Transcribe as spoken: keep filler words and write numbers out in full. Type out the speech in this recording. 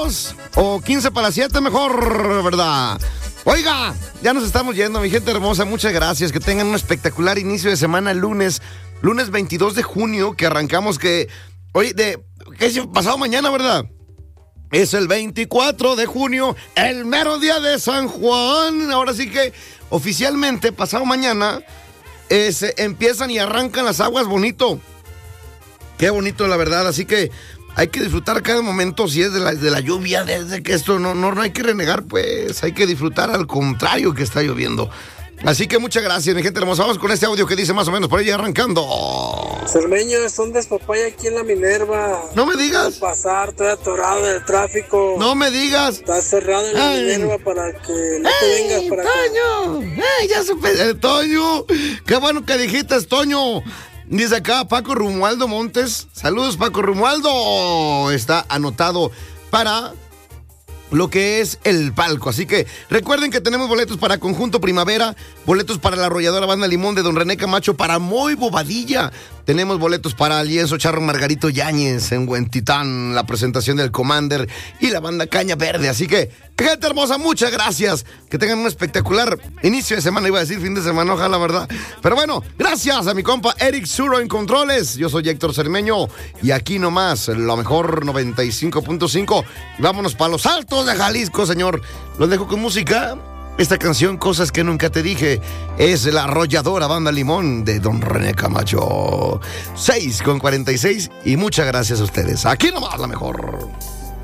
O quince para las siete mejor, ¿verdad? Oiga, ya nos estamos yendo, mi gente hermosa. Muchas gracias. Que tengan un espectacular inicio de semana lunes. Lunes veintidós de junio, que arrancamos que... Oye, de... ¿qué es pasado mañana, verdad? Es el veinticuatro de junio, el mero día de San Juan. Ahora sí que oficialmente, pasado mañana, eh, se empiezan y arrancan las aguas bonito. Qué bonito, la verdad. Así que hay que disfrutar cada momento, si es de la, de la lluvia, desde que esto no, no, no hay que renegar, pues hay que disfrutar al contrario que está lloviendo. Así que muchas gracias, mi gente hermosa. Vamos con este audio que dice más o menos por ahí arrancando. Cermeño, son despapaya aquí en la Minerva. No me digas. Puedo pasar, estoy atorado del tráfico. No me digas. Está cerrado en la Ay. Minerva para que no te ¡Ey, vengas para acá. Toño! ¡Ey, ya supe! Eh, Toño, qué bueno que dijiste, Toño. Dice acá Paco Romualdo Montes. Saludos, Paco Romualdo. Está anotado para lo que es el palco. Así que recuerden que tenemos boletos para Conjunto Primavera, boletos para la arrolladora Banda Limón de Don René Camacho, para Muy Bobadilla. Tenemos boletos para Lienzo Charro Margarito Yáñez en Huentitán, la presentación del Commander y la banda Caña Verde. Así que, gente hermosa, muchas gracias. Que tengan un espectacular inicio de semana. Iba a decir fin de semana, ojalá, verdad. Pero bueno, gracias a mi compa Eric Zuro en Controles. Yo soy Héctor Cermeño y aquí nomás, lo mejor noventa y cinco punto cinco. Vámonos para los Altos de Jalisco, señor. Los dejo con música. Esta canción, Cosas que Nunca Te Dije, es la arrolladora Banda Limón de Don René Camacho. seis con cuarenta y seis y muchas gracias a ustedes. Aquí nomás la mejor.